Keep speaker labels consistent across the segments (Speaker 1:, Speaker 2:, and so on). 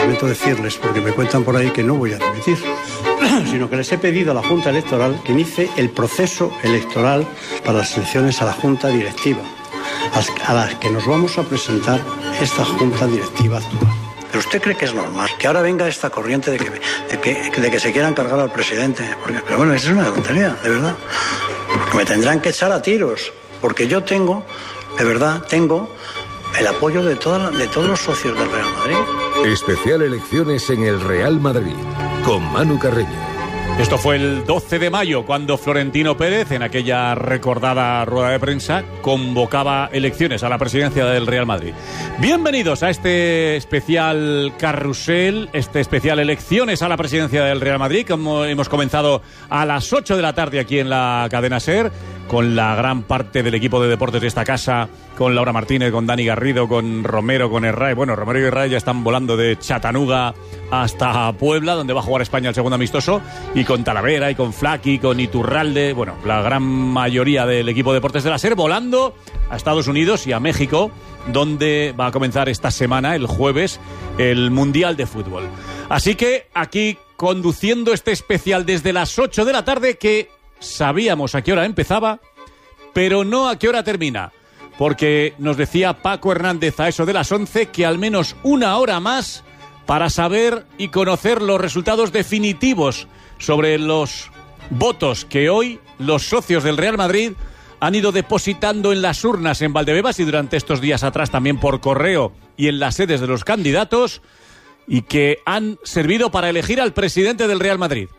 Speaker 1: lamento decirles, porque me cuentan por ahí que no voy a dimitir, sino que les he pedido a la Junta Electoral que inicie el proceso electoral para las elecciones a la Junta Directiva, a las que nos vamos a presentar esta Junta Directiva actual. ¿Pero usted cree que es normal que ahora venga esta corriente de que se quieran cargar al presidente? Pero bueno, eso es una tontería, de verdad. Porque me tendrán que echar a tiros, porque yo tengo el apoyo de todos los socios del Real Madrid.
Speaker 2: Especial elecciones en el Real Madrid, con Manu Carreño.
Speaker 3: Esto fue el 12 de mayo, cuando Florentino Pérez, en aquella recordada rueda de prensa, convocaba elecciones a la presidencia del Real Madrid. Bienvenidos a este especial carrusel, este especial elecciones a la presidencia del Real Madrid, como hemos comenzado a las 8 de la tarde aquí en la cadena SER, con la gran parte del equipo de deportes de esta casa, con Laura Martínez, con Dani Garrido, con Romero, con Herray. Bueno, Romero y Herray ya están volando de Chattanooga hasta Puebla, donde va a jugar España el segundo amistoso, y con Talavera, y con Flaqui, con Iturralde, bueno, la gran mayoría del equipo de deportes de la SER volando a Estados Unidos y a México, donde va a comenzar esta semana, el jueves, el Mundial de Fútbol. Así que aquí, conduciendo este especial desde las 8 de la tarde, que sabíamos a qué hora empezaba, pero no a qué hora termina, porque nos decía Paco Hernández a eso de las 11 que al menos una hora más para saber y conocer los resultados definitivos sobre los votos que hoy los socios del Real Madrid han ido depositando en las urnas en Valdebebas y durante estos días atrás también por correo y en las sedes de los candidatos, y que han servido para elegir al presidente del Real Madrid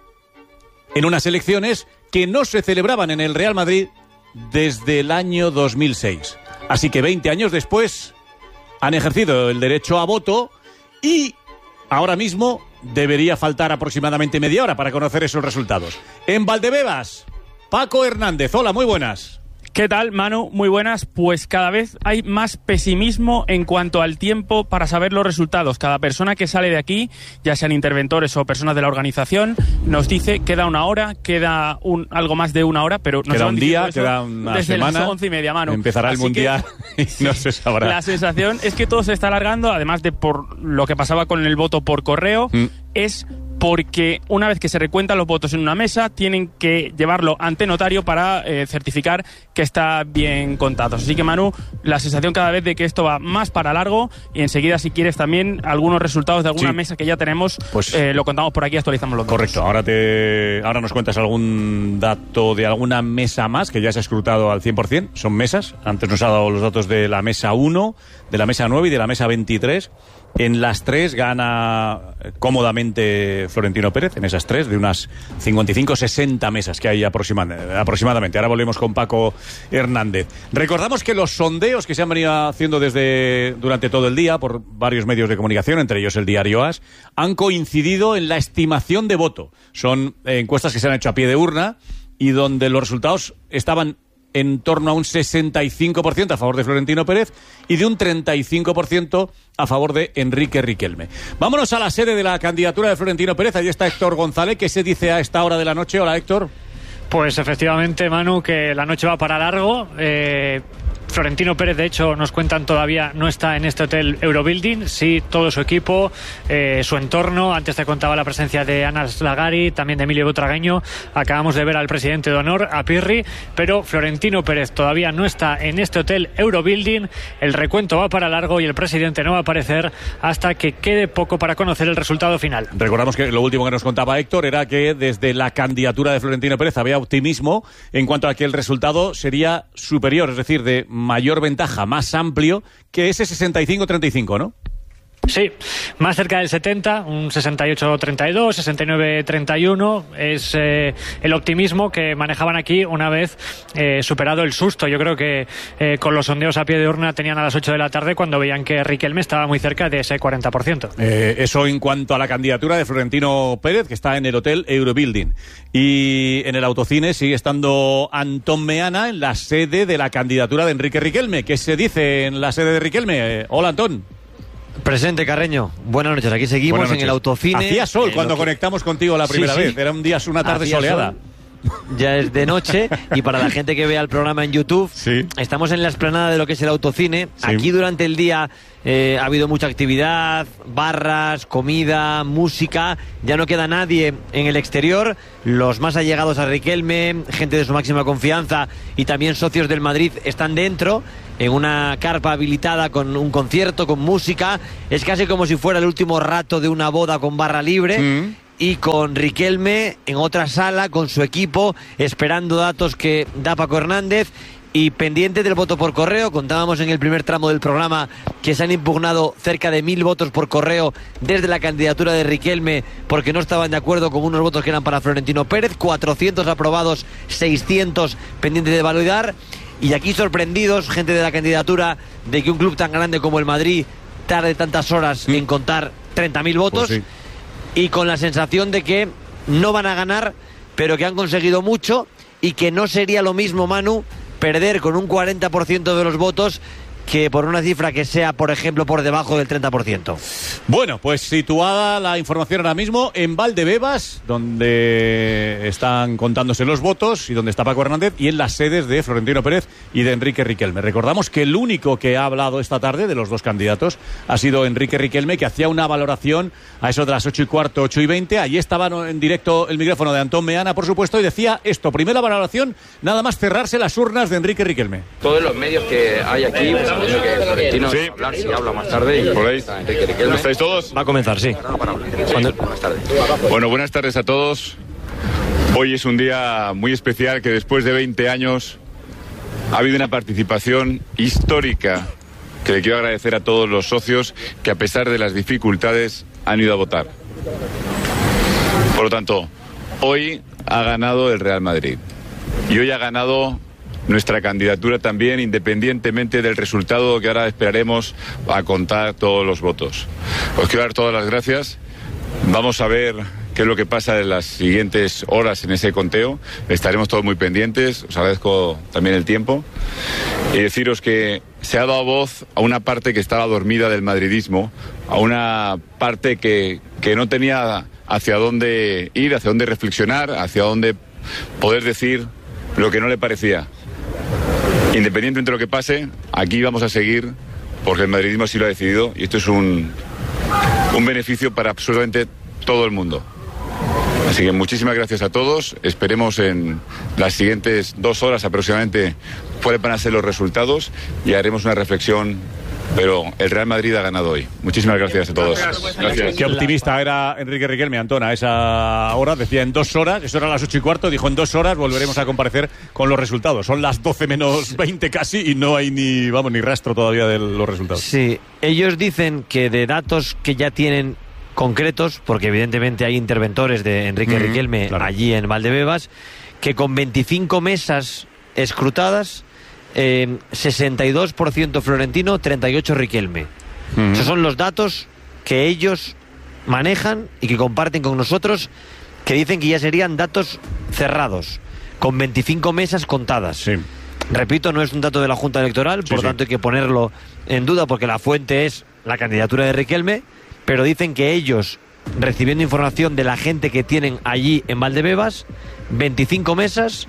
Speaker 3: en unas elecciones que no se celebraban en el Real Madrid desde el año 2006. Así que 20 años después han ejercido el derecho a voto y ahora mismo debería faltar aproximadamente media hora para conocer esos resultados. En Valdebebas, Paco Hernández. Hola, muy buenas.
Speaker 4: ¿Qué tal, Manu? Muy buenas. Pues cada vez hay más pesimismo en cuanto al tiempo para saber los resultados. Cada persona que sale de aquí, ya sean interventores o personas de la organización, nos dice queda una hora, queda algo más de una hora, pero nos
Speaker 3: queda un día, queda una
Speaker 4: desde
Speaker 3: semana.
Speaker 4: Las 11:30, Manu.
Speaker 3: Empezará el Mundial y no se sabrá.
Speaker 4: La sensación es que todo se está alargando, además de por lo que pasaba con el voto por correo, es porque una vez que se recuentan los votos en una mesa, tienen que llevarlo ante notario para certificar que está bien contados. Así que, Manu, la sensación cada vez de que esto va más para largo, y enseguida, si quieres, también algunos resultados de alguna mesa que ya tenemos, pues lo contamos por aquí, actualizamos los datos.
Speaker 3: Correcto, ahora nos cuentas algún dato de alguna mesa más que ya se ha escrutado al 100%, son mesas. Antes nos ha dado los datos de la mesa 1, de la mesa 9 y de la mesa 23. En las tres gana cómodamente Florentino Pérez, en esas tres, de unas 55-60 mesas que hay aproximadamente. Ahora volvemos con Paco Hernández. Recordamos que los sondeos que se han venido haciendo durante todo el día por varios medios de comunicación, entre ellos el diario AS, han coincidido en la estimación de voto. Son encuestas que se han hecho a pie de urna y donde los resultados estaban en torno a un 65% a favor de Florentino Pérez y de un 35% a favor de Enrique Riquelme. Vámonos a la sede de la candidatura de Florentino Pérez. Allí está Héctor González. ¿Qué se dice a esta hora de la noche? Hola, Héctor.
Speaker 5: Pues efectivamente, Manu, que la noche va para largo. Florentino Pérez, de hecho, nos cuentan todavía no está en este hotel Eurobuilding, sí todo su equipo, su entorno. Antes te contaba la presencia de Ana Slagari, también de Emilio Butragueño. Acabamos de ver al presidente de honor, a Pirri, pero Florentino Pérez todavía no está en este hotel Eurobuilding. El recuento va para largo y el presidente no va a aparecer hasta que quede poco para conocer el resultado final.
Speaker 3: Recordamos que lo último que nos contaba Héctor era que desde la candidatura de Florentino Pérez había optimismo en cuanto a que el resultado sería superior, es decir, de mayor ventaja, más amplio que ese 65-35, ¿no?
Speaker 5: Sí, más cerca del 70, un 68-32, 69-31, es el optimismo que manejaban aquí una vez superado el susto. Yo creo que con los sondeos a pie de urna tenían a las 8 de la tarde cuando veían que Riquelme estaba muy cerca de ese 40%.
Speaker 3: Eso en cuanto a la candidatura de Florentino Pérez, que está en el hotel Eurobuilding. Y en el autocine sigue estando Antón Meana en la sede de la candidatura de Enrique Riquelme. ¿Qué se dice en la sede de Riquelme? Hola, Antón.
Speaker 6: Presente, Carreño. Buenas noches, aquí seguimos en el autocine.
Speaker 3: Hacía sol cuando conectamos contigo la primera vez, era una tarde soleada.
Speaker 6: ya es de noche, y para la gente que vea el programa en YouTube,
Speaker 3: sí,
Speaker 6: estamos en la explanada de lo que es el autocine. Sí. Aquí durante el día ha habido mucha actividad, barras, comida, música. Ya no queda nadie en el exterior. Los más allegados a Riquelme, gente de su máxima confianza y también socios del Madrid están dentro, en una carpa habilitada con un concierto, con música. Es casi como si fuera el último rato de una boda con barra libre. Y con Riquelme en otra sala, con su equipo, esperando datos que da Paco Hernández. Y pendiente del voto por correo. Contábamos en el primer tramo del programa que se han impugnado cerca de 1000 votos por correo desde la candidatura de Riquelme, porque no estaban de acuerdo con unos votos que eran para Florentino Pérez. 400 aprobados, 600 pendientes de validar. Y aquí sorprendidos, gente de la candidatura, de que un club tan grande como el Madrid tarde tantas horas en contar 30.000 votos. Pues sí. Y con la sensación de que no van a ganar, pero que han conseguido mucho, y que no sería lo mismo, Manu, perder con un 40% de los votos que por una cifra que sea, por ejemplo, por debajo del 30%.
Speaker 3: Bueno, pues situada la información ahora mismo en Valdebebas, donde están contándose los votos y donde está Paco Hernández, y en las sedes de Florentino Pérez y de Enrique Riquelme. Recordamos que el único que ha hablado esta tarde de los dos candidatos ha sido Enrique Riquelme, que hacía una valoración a eso de las 8:15, 8:20. Allí estaba en directo el micrófono de Antón Meana, por supuesto, y decía esto: primera valoración, nada más cerrarse las urnas de Enrique Riquelme.
Speaker 7: Todos los medios que hay aquí, pues, que Florentino
Speaker 8: sí,
Speaker 7: hablar, si habla más tarde. Y
Speaker 8: por ahí.
Speaker 7: ¿No
Speaker 8: estáis todos?
Speaker 6: Va a comenzar, sí.
Speaker 7: Buenas tardes.
Speaker 8: Bueno, buenas tardes a todos. Hoy es un día muy especial, que después de 20 años ha habido una participación histórica, que le quiero agradecer a todos los socios que, a pesar de las dificultades, han ido a votar. Por lo tanto, hoy ha ganado el Real Madrid y hoy ha ganado nuestra candidatura también, independientemente del resultado que ahora esperaremos a contar todos los votos. Os quiero dar todas las gracias. Vamos a ver qué es lo que pasa en las siguientes horas en ese conteo. Estaremos todos muy pendientes. Os agradezco también el tiempo. Y deciros que se ha dado voz a una parte que estaba dormida del madridismo, a una parte que no tenía hacia dónde ir, hacia dónde reflexionar, hacia dónde poder decir lo que no le parecía. Independientemente de lo que pase, aquí vamos a seguir, porque el madridismo así lo ha decidido, y esto es un beneficio para absolutamente todo el mundo. Así que muchísimas gracias a todos. Esperemos en las siguientes 2 horas aproximadamente cuáles van a ser los resultados y haremos una reflexión. Pero el Real Madrid ha ganado hoy. Muchísimas gracias a todos. Gracias.
Speaker 3: Qué optimista era Enrique Riquelme, Antón, a esa hora. Decía en 2 horas, eso era las 8:15, dijo en 2 horas volveremos a comparecer con los resultados. Son las 12 menos 20 casi y no hay ni rastro todavía de los resultados.
Speaker 6: Sí, ellos dicen que de datos que ya tienen concretos, porque evidentemente hay interventores de Enrique Riquelme, claro, allí en Valdebebas, que con 25 mesas escrutadas, 62% Florentino, 38% Riquelme. Esos son los datos que ellos manejan y que comparten con nosotros, que dicen que ya serían datos cerrados, con 25 mesas contadas. Sí. Repito, no es un dato de la Junta Electoral, por tanto hay que ponerlo en duda, porque la fuente es la candidatura de Riquelme, pero dicen que ellos, recibiendo información de la gente que tienen allí en Valdebebas, 25 mesas,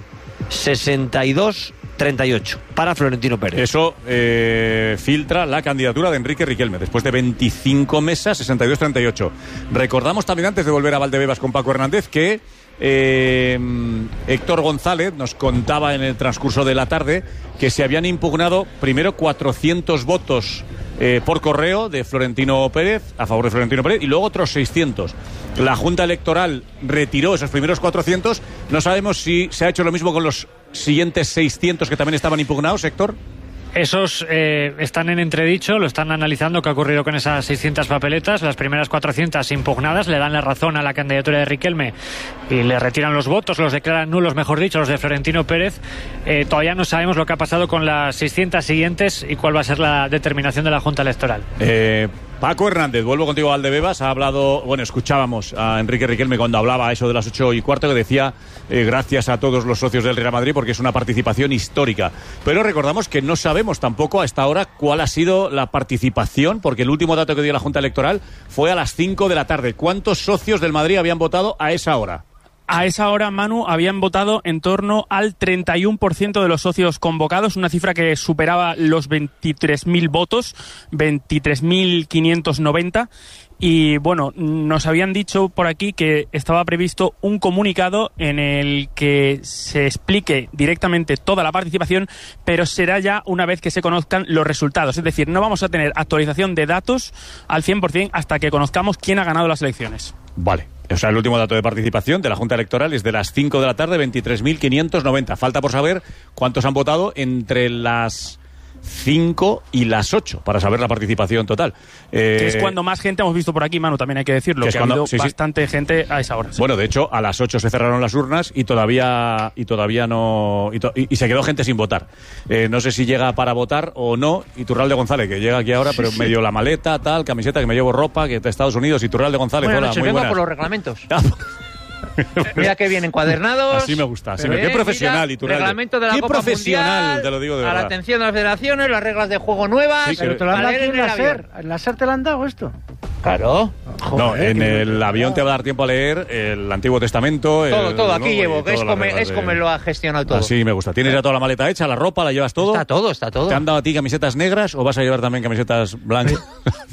Speaker 6: 62-38 para Florentino Pérez.
Speaker 3: Eso filtra la candidatura de Enrique Riquelme, después de 25 mesas, 62-38. Recordamos también, antes de volver a Valdebebas con Paco Hernández, que Héctor González nos contaba en el transcurso de la tarde que se habían impugnado primero 400 votos por correo de Florentino Pérez, a favor de Florentino Pérez, y luego otros 600. La Junta Electoral retiró esos primeros 400. No sabemos si se ha hecho lo mismo con los siguientes 600 que también estaban impugnados, Héctor.
Speaker 5: Esos están en entredicho, lo están analizando, qué ha ocurrido con esas 600 papeletas. Las primeras 400 impugnadas le dan la razón a la candidatura de Riquelme y le retiran los votos, los declaran nulos, mejor dicho, los de Florentino Pérez. Todavía no sabemos lo que ha pasado con las 600 siguientes y cuál va a ser la determinación de la Junta Electoral.
Speaker 3: Paco Hernández, vuelvo contigo a Valdebebas. Ha hablado, escuchábamos a Enrique Riquelme cuando hablaba a eso de las 8:15, que decía gracias a todos los socios del Real Madrid porque es una participación histórica. Pero recordamos que no sabemos tampoco a esta hora cuál ha sido la participación, porque el último dato que dio la Junta Electoral fue a las 5 de la tarde. ¿Cuántos socios del Madrid habían votado a esa hora?
Speaker 4: A esa hora, Manu, habían votado en torno al 31% de los socios convocados, una cifra que superaba los 23.000 votos, 23.590. Y bueno, nos habían dicho por aquí que estaba previsto un comunicado en el que se explique directamente toda la participación, pero será ya una vez que se conozcan los resultados. Es decir, no vamos a tener actualización de datos al 100% hasta que conozcamos quién ha ganado las elecciones.
Speaker 3: Vale. O sea, el último dato de participación de la Junta Electoral es de las 5 de la tarde, 23.590. Falta por saber cuántos han votado entre las 5 y las 8 para saber la participación total.
Speaker 4: Que es cuando más gente hemos visto por aquí, Manu, también hay que decirlo, que ha habido bastante gente a esa hora. Sí.
Speaker 3: Bueno, de hecho, a las 8 se cerraron las urnas y todavía no... Y se quedó gente sin votar. No sé si llega para votar o no. Iturralde González, que llega aquí ahora, pero medio la maleta, tal, camiseta, que me llevo ropa, que está de Estados Unidos. IturraldeGonzález,
Speaker 9: buenas
Speaker 3: hola,
Speaker 9: noches,
Speaker 3: muy
Speaker 9: vengo
Speaker 3: buenas.
Speaker 9: por los reglamentos. Mira que bien encuadernados.
Speaker 3: Así me gusta. Qué profesional, Iturralde.
Speaker 9: Reglamento de la
Speaker 3: Qué
Speaker 9: Copa
Speaker 3: profesional,
Speaker 9: Mundial,
Speaker 3: te lo digo de
Speaker 9: a
Speaker 3: verdad.
Speaker 9: la atención de las federaciones, las reglas de juego nuevas.
Speaker 3: Sí,
Speaker 10: pero te lo han dado aquí en la
Speaker 9: avión.
Speaker 10: SER. ¿En la SER te lo han dado esto?
Speaker 9: Claro.
Speaker 3: No, en el avión te va a dar tiempo a leer el Antiguo Testamento.
Speaker 9: Todo. Aquí llevo, que es
Speaker 3: como
Speaker 9: como lo ha gestionado todo.
Speaker 3: Así me gusta. ¿Tienes ya toda la maleta hecha, la ropa, la llevas todo?
Speaker 9: Está todo.
Speaker 3: ¿Te han dado a ti camisetas negras o vas a llevar también camisetas blancas?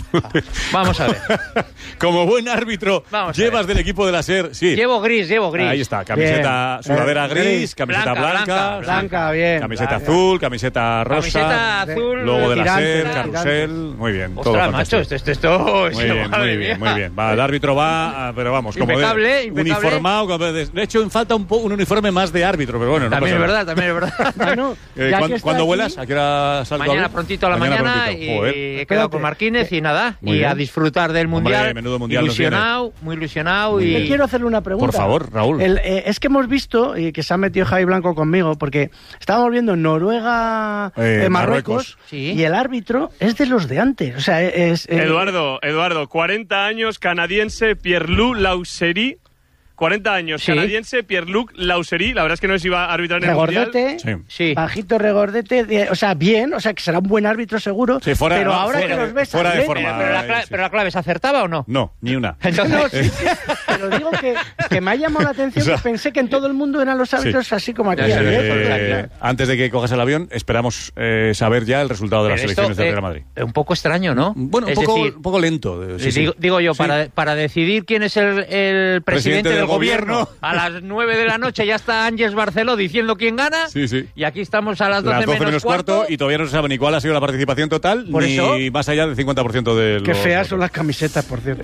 Speaker 9: Vamos a ver.
Speaker 3: Como buen árbitro, llevas del equipo de la SER, sí.
Speaker 9: Llevo gris.
Speaker 3: Ahí está, camiseta, sudadera gris, camiseta
Speaker 10: blanca, bien.
Speaker 3: Camiseta azul, camiseta rosa.
Speaker 9: Camiseta azul,
Speaker 3: logo de la
Speaker 10: tirante,
Speaker 3: SER, carrusel. Muy bien, todo
Speaker 9: Ostras, macho,
Speaker 3: fantástico.
Speaker 9: esto.
Speaker 3: Muy bien. Va, el árbitro va, pero vamos, como
Speaker 9: impecable.
Speaker 3: uniformado. De hecho, falta un uniforme más de árbitro, pero bueno,
Speaker 9: también
Speaker 3: no
Speaker 9: es
Speaker 3: pasa
Speaker 9: verdad.
Speaker 10: Bueno,
Speaker 3: ¿Cuándo vuelas? ¿A qué hora salgo?
Speaker 9: Mañana prontito a la mañana y he quedado con Marquínez y nada.
Speaker 3: Muy
Speaker 9: y
Speaker 3: bien.
Speaker 9: a disfrutar del Mundial.
Speaker 3: Hombre, menudo Mundial
Speaker 9: muy ilusionado.
Speaker 10: Yo quiero hacerle una pregunta.
Speaker 3: Por favor, Raúl.
Speaker 10: Es que hemos visto, y que se ha metido Javi Blanco conmigo, porque estábamos viendo Noruega, Marruecos,
Speaker 9: sí.
Speaker 10: Y el árbitro es de los de antes. O sea, es...
Speaker 11: Eduardo, 40 años, canadiense, Pierre-Luc Lausery. 40 años,
Speaker 10: Sí.
Speaker 11: canadiense, Pierre-Luc Lausery. La verdad es que no se iba a arbitrar en el Mundial.
Speaker 10: regordete,
Speaker 9: Sí.
Speaker 10: bajito regordete, o sea, bien, o sea, que será un buen árbitro seguro,
Speaker 3: Sí, fuera-
Speaker 10: pero
Speaker 3: no,
Speaker 10: ahora
Speaker 3: fuera-
Speaker 10: que los ves
Speaker 3: fuera de
Speaker 10: atletas-
Speaker 3: forma.
Speaker 9: Pero la clave, ¿se acertaba o no?
Speaker 3: No, ni una.
Speaker 10: No, sí, pero digo que me ha llamado la atención,
Speaker 3: O sea,
Speaker 10: que pensé que en todo el mundo eran los árbitros así como aquí. ayer.
Speaker 3: Antes de que cojas el avión, esperamos saber ya el resultado de las
Speaker 9: Pero esto,
Speaker 3: elecciones del Real Madrid.
Speaker 9: Un poco extraño, ¿no?
Speaker 3: Bueno,
Speaker 9: Es
Speaker 3: un
Speaker 9: decir,
Speaker 3: poco lento. Sí.
Speaker 9: Digo yo,
Speaker 3: Sí.
Speaker 9: para decidir quién es el presidente del gobierno, a las 9 de la noche ya está Ángels Barceló diciendo quién gana.
Speaker 3: Sí.
Speaker 9: Y aquí estamos a las 12,
Speaker 3: Las 12 menos cuarto y todavía no se sabe ni cuál ha sido la participación total,
Speaker 9: Por
Speaker 3: ni
Speaker 9: eso-
Speaker 3: más allá del 50% de
Speaker 10: Qué
Speaker 3: los
Speaker 10: feas
Speaker 3: votos.
Speaker 10: son las camisetas, por cierto.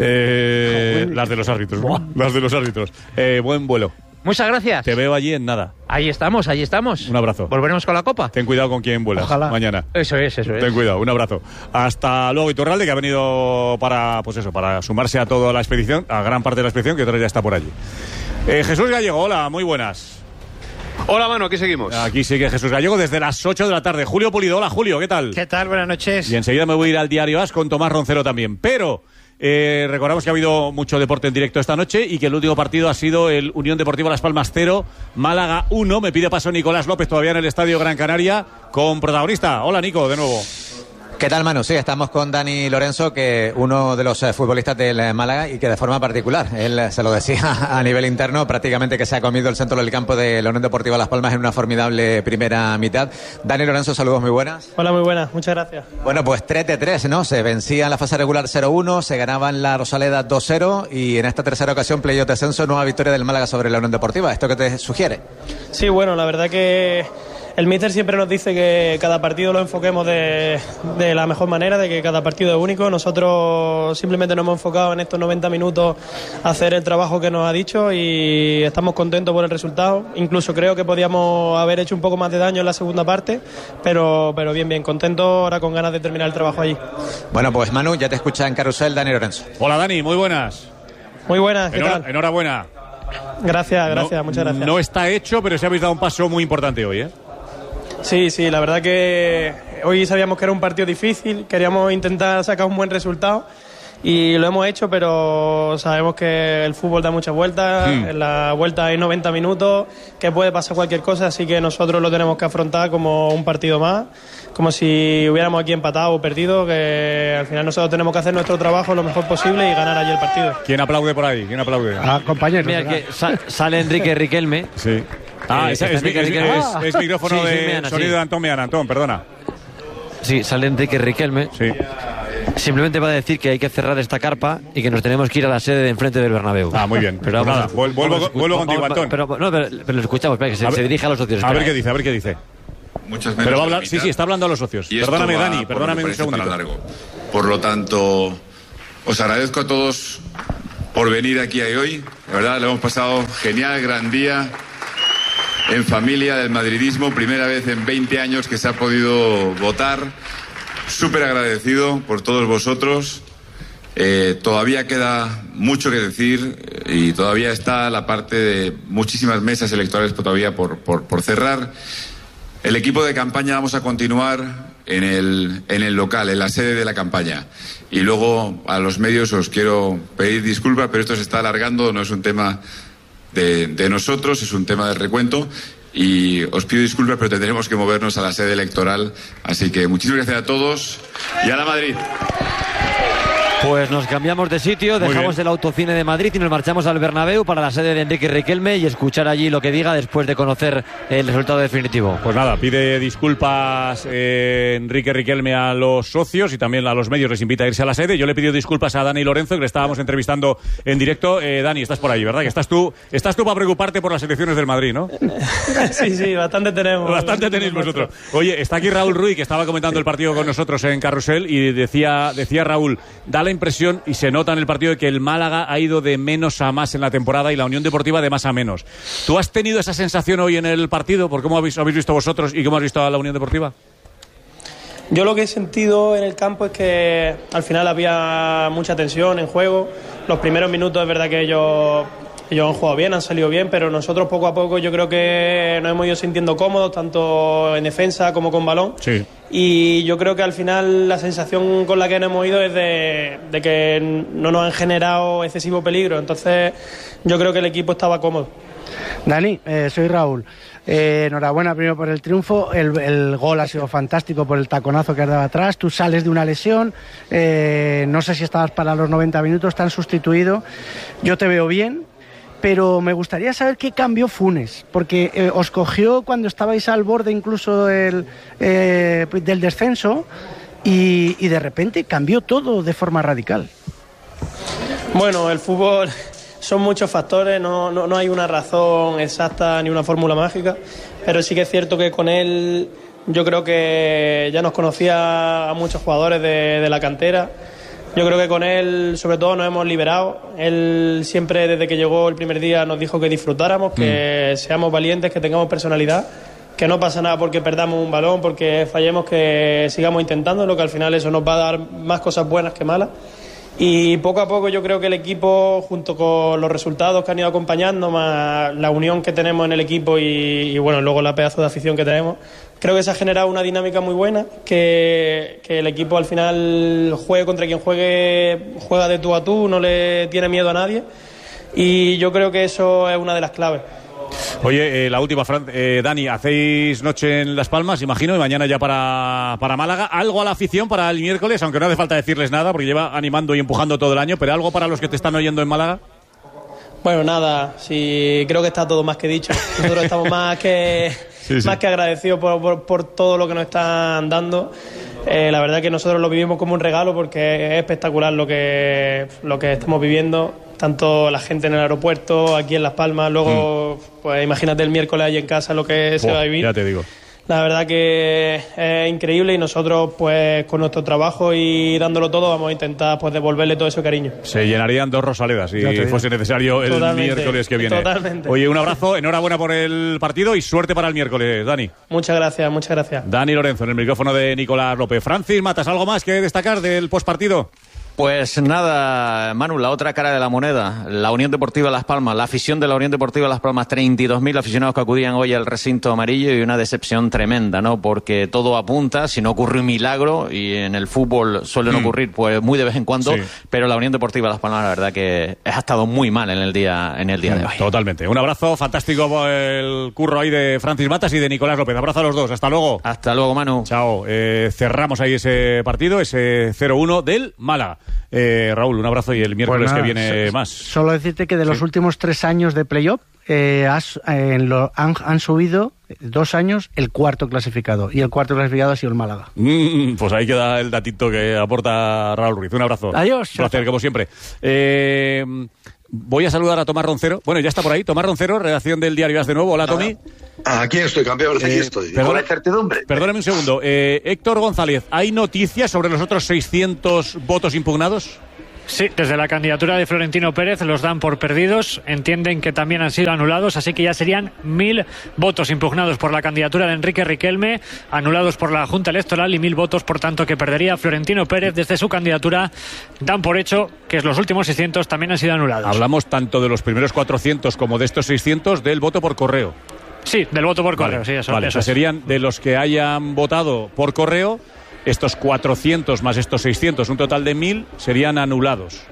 Speaker 3: Las de los árbitros, ¿no? Las de los árbitros. Buen vuelo.
Speaker 9: Muchas gracias.
Speaker 3: Te veo allí en nada.
Speaker 9: Ahí estamos.
Speaker 3: Un abrazo.
Speaker 9: Volveremos con la copa.
Speaker 3: Ten cuidado con quién vuelas
Speaker 10: Ojalá.
Speaker 3: mañana.
Speaker 9: Eso es.
Speaker 3: Ten cuidado, un abrazo. Hasta luego, Iturralde, que ha venido para sumarse a toda la expedición, a gran parte de la expedición, que otra ya está por allí. Jesús Gallego, hola, muy buenas.
Speaker 11: Hola, mano, aquí seguimos.
Speaker 3: Aquí sigue Jesús Gallego desde las 8 de la tarde. Julio Pulido, hola Julio, ¿qué tal?
Speaker 10: ¿Qué tal? Buenas noches.
Speaker 3: Y enseguida me voy a ir al Diario As con Tomás Roncero también. Pero recordamos que ha habido mucho deporte en directo esta noche y que el último partido ha sido el Unión Deportiva Las Palmas 0, Málaga 1. Me pide paso Nicolás López todavía en el Estadio Gran Canaria con protagonista. Hola Nico, de nuevo.
Speaker 12: ¿Qué tal, Manu? Sí, estamos con Dani Lorenzo, que uno de los futbolistas del Málaga y que de forma particular, él se lo decía a nivel interno, prácticamente que se ha comido el centro del campo de la Unión Deportiva Las Palmas en una formidable primera mitad. Dani Lorenzo, saludos muy buenas.
Speaker 13: Hola, muy buenas, muchas gracias.
Speaker 12: Bueno, pues 3-3, ¿no? Se vencía en la fase regular 0-1, se ganaba en la Rosaleda 2-0 y en esta tercera ocasión, playoff de descenso, nueva victoria del Málaga sobre la Unión Deportiva. ¿Esto qué te sugiere?
Speaker 13: Sí, bueno, la verdad que el míster siempre nos dice que cada partido lo enfoquemos de la mejor manera, de que cada partido es único. Nosotros simplemente nos hemos enfocado en estos 90 minutos a hacer el trabajo que nos ha dicho y estamos contentos por el resultado. Incluso creo que podíamos haber hecho un poco más de daño en la segunda parte, pero bien, contento ahora con ganas de terminar el trabajo allí.
Speaker 12: Bueno, pues Manu, ya te escucha en Carrusel Dani Lorenzo.
Speaker 3: Hola Dani, muy buenas.
Speaker 13: Muy buenas, ¿qué tal?
Speaker 3: Enhorabuena.
Speaker 13: Gracias, muchas gracias.
Speaker 3: No está hecho, pero sí habéis dado un paso muy importante hoy, ¿eh?
Speaker 13: Sí, la verdad que hoy sabíamos que era un partido difícil, queríamos intentar sacar un buen resultado y lo hemos hecho, pero sabemos que el fútbol da muchas vueltas, en la vuelta hay 90 minutos, que puede pasar cualquier cosa, así que nosotros lo tenemos que afrontar como un partido más, como si hubiéramos aquí empatado o perdido, que al final nosotros tenemos que hacer nuestro trabajo lo mejor posible y ganar allí el partido.
Speaker 3: ¿Quién aplaude por ahí? ¿Quién aplaude?
Speaker 10: Compañeros.
Speaker 6: Mira, que sale Enrique Riquelme.
Speaker 3: Sí. Es micrófono
Speaker 6: sí,
Speaker 3: de
Speaker 6: Meana,
Speaker 3: sonido
Speaker 6: sí.
Speaker 3: de Antón Meana. Antón, perdona.
Speaker 6: Sí, sale Enrique Riquelme.
Speaker 3: Sí.
Speaker 6: Simplemente va a decir que hay que cerrar esta carpa y que nos tenemos que ir a la sede de enfrente del Bernabéu.
Speaker 3: Muy bien.
Speaker 6: Pero
Speaker 3: pues nada, vuelvo contigo, Antón.
Speaker 6: Pero lo escuchamos, espera, que se dirige a los socios.
Speaker 3: A ver qué dice.
Speaker 8: Muchas menos.
Speaker 3: Pero va a hablar, sí, está hablando a los socios. Perdóname, Dani, perdóname un segundito.
Speaker 8: Por lo tanto, os agradezco a todos por venir aquí hoy. De verdad, lo hemos pasado genial, gran día. En familia del madridismo, primera vez en 20 años que se ha podido votar. Súper agradecido por todos vosotros. Todavía queda mucho que decir y todavía está la parte de muchísimas mesas electorales todavía por cerrar. El equipo de campaña vamos a continuar en el local, en la sede de la campaña. Y luego a los medios os quiero pedir disculpas, pero esto se está alargando, no es un tema de nosotros, es un tema del recuento. Y os pido disculpas, pero tendremos que movernos a la sede electoral. Así que muchísimas gracias a todos y a la Madrid.
Speaker 6: Pues nos cambiamos de sitio, dejamos el Autocine de Madrid y nos marchamos al Bernabéu para la sede de Enrique Riquelme y escuchar allí lo que diga después de conocer el resultado definitivo.
Speaker 3: Pues nada, pide disculpas Enrique Riquelme a los socios y también a los medios, les invita a irse a la sede. Yo le pido disculpas a Dani Lorenzo, que le estábamos entrevistando en directo. Dani, estás por ahí, ¿verdad? Que estás tú para preocuparte por las elecciones del Madrid, ¿no?
Speaker 13: Sí, bastante tenemos.
Speaker 3: Bastante tenéis vosotros. Oye, está aquí Raúl Ruiz, que estaba comentando el partido con nosotros en Carrusel y decía Raúl, da la impresión y se nota en el partido de que el Málaga ha ido de menos a más en la temporada y la Unión Deportiva de más a menos. ¿Tú has tenido esa sensación hoy en el partido? ¿Por cómo habéis visto vosotros y cómo has visto a la Unión Deportiva?
Speaker 13: Yo lo que he sentido en el campo es que al final había mucha tensión en juego. Los primeros minutos es verdad que ellos han jugado bien, han salido bien, pero nosotros poco a poco yo creo que nos hemos ido sintiendo cómodos, tanto en defensa como con balón.
Speaker 3: Sí.
Speaker 13: Y yo creo que al final la sensación con la que nos hemos ido es de que no nos han generado excesivo peligro. Entonces yo creo que el equipo estaba cómodo.
Speaker 10: Dani, soy Raúl. Enhorabuena primero por el triunfo. El gol ha sido fantástico por el taconazo que has dado atrás. Tú sales de una lesión, no sé si estabas para los 90 minutos, te han sustituido. Yo te veo bien, pero me gustaría saber qué cambió Funes, porque os cogió cuando estabais al borde incluso del descenso y de repente cambió todo de forma radical.
Speaker 13: Bueno, el fútbol son muchos factores, no hay una razón exacta ni una fórmula mágica, pero sí que es cierto que con él yo creo que ya nos conocía a muchos jugadores de la cantera. Yo creo que con él, sobre todo, nos hemos liberado. Él siempre, desde que llegó el primer día, nos dijo que disfrutáramos, que seamos valientes, que tengamos personalidad, que no pasa nada porque perdamos un balón, porque fallemos, que sigamos intentándolo, que al final eso nos va a dar más cosas buenas que malas. Y poco a poco yo creo que el equipo, junto con los resultados que han ido acompañando, más la unión que tenemos en el equipo y bueno, luego la pedazo de afición que tenemos, creo que se ha generado una dinámica muy buena, que el equipo al final juegue contra quien juegue, juega de tú a tú, no le tiene miedo a nadie y yo creo que eso es una de las claves.
Speaker 3: Oye, la última, Dani, hacéis noche en Las Palmas, imagino, y mañana ya para Málaga. ¿Algo a la afición para el miércoles? Aunque no hace falta decirles nada, porque lleva animando y empujando todo el año, pero ¿algo para los que te están oyendo en Málaga?
Speaker 13: Bueno, nada, sí, creo que está todo más que dicho. Nosotros estamos más que agradecidos por todo lo que nos están dando. La verdad que nosotros lo vivimos como un regalo porque es espectacular lo que estamos viviendo, tanto la gente en el aeropuerto, aquí en Las Palmas, luego pues imagínate el miércoles ahí en casa lo que se va a vivir.
Speaker 3: Ya te digo.
Speaker 13: La verdad que es increíble y nosotros pues con nuestro trabajo y dándolo todo vamos a intentar pues devolverle todo ese cariño.
Speaker 3: Se llenarían 2 Rosaledas si fuese necesario el miércoles que viene.
Speaker 13: Totalmente.
Speaker 3: Oye, un abrazo, enhorabuena por el partido y suerte para el miércoles, Dani.
Speaker 13: Muchas gracias.
Speaker 3: Dani Lorenzo en el micrófono de Nicolás López. Francis Matas, ¿algo más que destacar del postpartido?
Speaker 14: Pues nada, Manu, la otra cara de la moneda, la Unión Deportiva Las Palmas, la afición de la Unión Deportiva Las Palmas, 32.000 aficionados que acudían hoy al recinto amarillo y una decepción tremenda, ¿no? Porque todo apunta, si no ocurre un milagro, y en el fútbol suelen ocurrir pues muy de vez en cuando, pero la Unión Deportiva Las Palmas la verdad que ha estado muy mal en el día de hoy.
Speaker 3: Totalmente. Un abrazo, fantástico el curro ahí de Francis Matas y de Nicolás López. Abrazo a los dos, hasta luego.
Speaker 14: Hasta luego, Manu.
Speaker 3: Chao. Cerramos ahí ese partido, ese 0-1 del Málaga. Raúl, un abrazo y el miércoles que viene más.
Speaker 10: Solo decirte que de los últimos 3 años de playoff han subido 2 años el cuarto clasificado, y el cuarto clasificado ha sido el Málaga.
Speaker 3: Pues ahí queda el datito que aporta Raúl Ruiz. Un abrazo.
Speaker 10: Adiós.
Speaker 3: Un placer, como siempre. Voy a saludar a Tomás Roncero. Bueno, ya está por ahí. Tomás Roncero, redacción del Diario AS de nuevo. Hola, Tommy.
Speaker 15: Aquí estoy, campeón. Aquí estoy. Con la incertidumbre.
Speaker 3: Perdóname un segundo. Héctor González, ¿hay noticias sobre los otros 600 votos impugnados?
Speaker 5: Sí, desde la candidatura de Florentino Pérez los dan por perdidos, entienden que también han sido anulados, así que ya serían 1.000 votos impugnados por la candidatura de Enrique Riquelme, anulados por la Junta Electoral, y 1.000 votos, por tanto, que perdería Florentino Pérez desde su candidatura. Dan por hecho que los últimos 600 también han sido anulados.
Speaker 3: Hablamos tanto de los primeros 400 como de estos 600 del voto por correo.
Speaker 5: Sí, del voto por correo,
Speaker 3: vale,
Speaker 5: sí, eso.
Speaker 3: Vale,
Speaker 5: eso
Speaker 3: o sea, serían de los que hayan votado por correo, estos 400 más estos 600, un total de 1.000, serían anulados.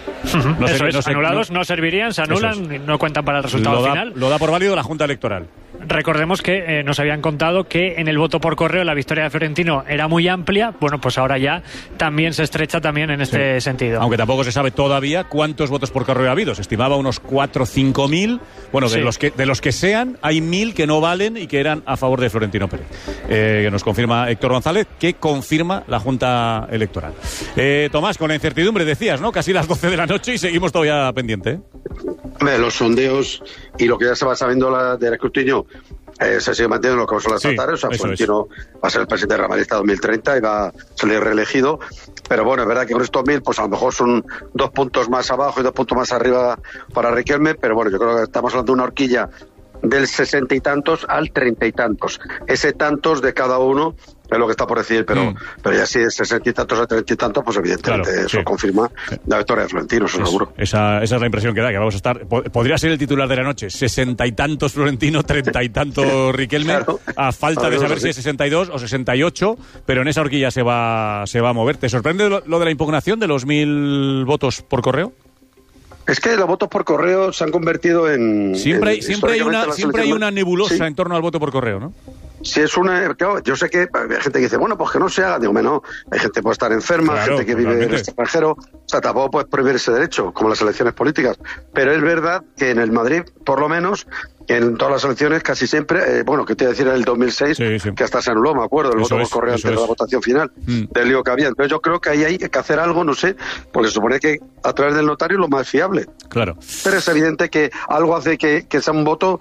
Speaker 5: Anulados no servirían, se anulan y no cuentan para el resultado final.
Speaker 3: Lo da por válido la Junta Electoral.
Speaker 5: Recordemos que nos habían contado que en el voto por correo la victoria de Florentino era muy amplia. Bueno, pues ahora ya también se estrecha también en este sentido.
Speaker 3: Aunque tampoco se sabe todavía cuántos votos por correo ha habido. Se estimaba unos 4 o 5.000. Bueno, de los que sean, hay 1.000 que no valen y que eran a favor de Florentino Pérez. Que nos confirma Héctor González, que confirma la Junta Electoral. Tomás, con la incertidumbre decías, ¿no? Casi las 12 de la noche y seguimos todavía pendiente.
Speaker 15: Los sondeos y lo que ya se va sabiendo del escrutinio se sigue manteniendo lo que son las estatales. O sea, Florentino va a ser el presidente de Real Madrid hasta 2030 y va a salir reelegido. Pero bueno, es verdad que con estos 1.000, pues a lo mejor son 2 puntos más abajo y 2 puntos más arriba para Riquelme. Pero bueno, yo creo que estamos hablando de una horquilla del 60 y tantos al 30 y tantos. Ese tantos de cada uno es lo que está por decir, pero ya si es 60 y tantos a 30 y tantos, pues evidentemente eso confirma la victoria de Florentino, eso seguro.
Speaker 3: Esa es la impresión que da, que vamos a estar... Podría ser el titular de la noche, 60 y tantos Florentino, 30 y tantos Riquelme, a falta de saber si es 62 o 68, pero en esa horquilla se va a mover. ¿Te sorprende lo de la impugnación de los 1.000 votos por correo?
Speaker 15: Es que los votos por correo se han convertido en...
Speaker 3: Siempre hay una nebulosa en torno al voto por correo, ¿no?
Speaker 15: Si es una... Claro, yo sé que hay gente que dice, bueno, pues que no se haga. Digo, no, hay gente que puede estar enferma, gente que vive en el extranjero. O sea, tampoco puedes prohibir ese derecho, como las elecciones políticas. Pero es verdad que en el Madrid, por lo menos, en todas las elecciones casi siempre, que te iba a decir en el 2006, que hasta se anuló, me acuerdo, el voto por correo antes de la votación final, del lío que había. Entonces yo creo que ahí hay que hacer algo, no sé, porque se supone que a través del notario es lo más fiable.
Speaker 3: Claro.
Speaker 15: Pero es evidente que algo hace que sea un voto